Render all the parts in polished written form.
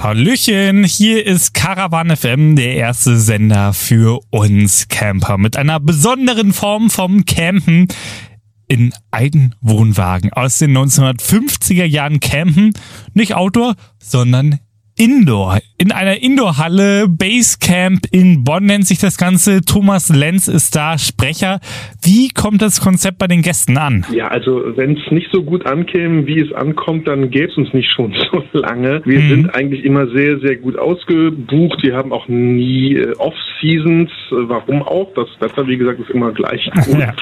Hallöchen, hier ist Caravan FM, der erste Sender für uns Camper mit einer besonderen Form vom Campen in Eigenwohnwagen aus den 1950er Jahren campen, nicht Outdoor, sondern Indoor. In einer Indoor-Halle, Basecamp in Bonn nennt sich das Ganze. Thomas Lenz ist da, Sprecher. Wie kommt das Konzept bei den Gästen an? Ja, also wenn es nicht so gut ankäme, wie es ankommt, dann gäbe es uns nicht schon so lange. Wir sind eigentlich immer sehr, sehr gut ausgebucht. Wir haben auch nie Off-Seasons. Warum auch? Das Wetter, wie gesagt, ist immer gleich gut. Ja.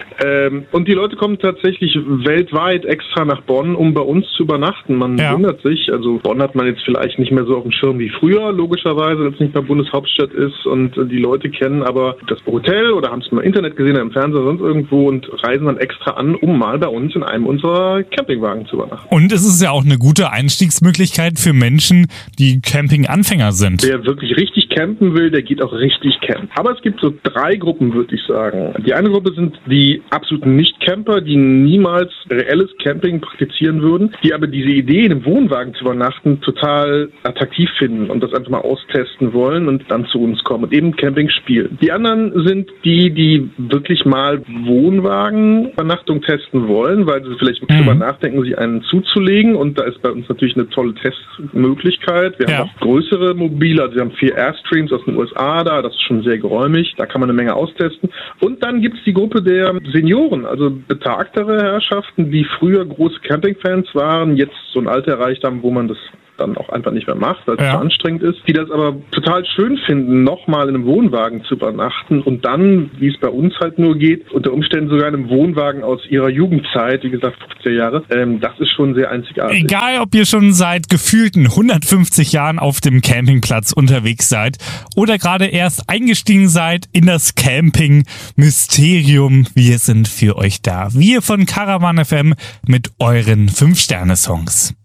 Und die Leute kommen tatsächlich weltweit extra nach Bonn, um bei uns zu übernachten. Man wundert sich, also Bonn hat man jetzt vielleicht nicht mehr so auf dem Schirm wie früher, logischerweise, wenn es nicht mehr Bundeshauptstadt ist und die Leute kennen aber das Hotel oder haben es mal im Internet gesehen, im Fernsehen, sonst irgendwo und reisen dann extra an, um mal bei uns in einem unserer Campingwagen zu übernachten. Und es ist ja auch eine gute Einstiegsmöglichkeit für Menschen, die Camping-Anfänger sind. Wer wirklich richtig campen will, der geht auch richtig campen. Aber es gibt so 3 Gruppen, würde ich sagen. Die eine Gruppe sind die absoluten Nicht-Camper, die niemals reelles Camping praktizieren würden, die aber diese Idee, in einem Wohnwagen zu übernachten, total attraktiv finden und das einfach mal austesten wollen und dann zu uns kommen und eben Camping spielen. Die anderen sind die wirklich mal Wohnwagenübernachtung testen wollen, weil sie vielleicht wirklich drüber nachdenken, sich einen zuzulegen, und da ist bei uns natürlich eine tolle Testmöglichkeit. Wir haben auch größere Mobile, also wir haben 4 Airstreams aus den USA da, das ist schon sehr geräumig, da kann man eine Menge austesten. Und dann gibt es die Gruppe der Senioren, also betagtere Herrschaften, die früher große Campingfans waren, jetzt so ein Alter erreicht haben, wo man das dann auch einfach nicht mehr macht, weil es zu anstrengend ist, die das aber total schön finden, nochmal in einem Wohnwagen zu übernachten und dann, wie es bei uns halt nur geht, unter Umständen sogar in einem Wohnwagen aus ihrer Jugendzeit, wie gesagt 50er Jahre, das ist schon sehr einzigartig. Egal, ob ihr schon seit gefühlten 150 Jahren auf dem Campingplatz unterwegs seid oder gerade erst eingestiegen seid in das Camping-Mysterium, wir sind für euch da. Wir von Caravan FM mit euren 5-Sterne-Songs.